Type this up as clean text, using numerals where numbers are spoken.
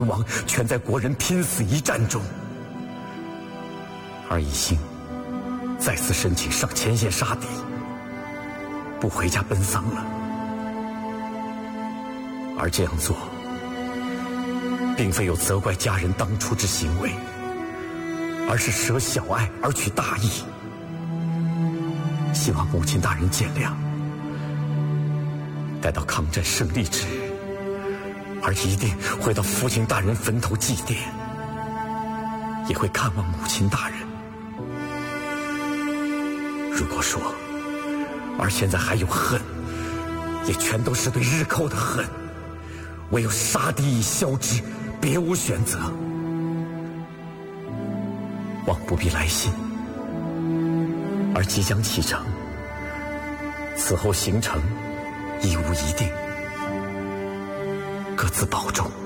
亡全在国人拼死一战中，而一心再次申请上前线杀敌，不回家奔丧了。而这样做，并非有责怪家人当初之行为，而是舍小爱而取大义，希望母亲大人见谅。待到抗战胜利之日，儿一定会到父亲大人坟头祭奠，也会看望母亲大人。如果说儿现在还有恨，也全都是对日寇的恨，唯有杀敌以消之，别无选择。望不必来信，而即将启程，此后行程亦无一定，各自保重。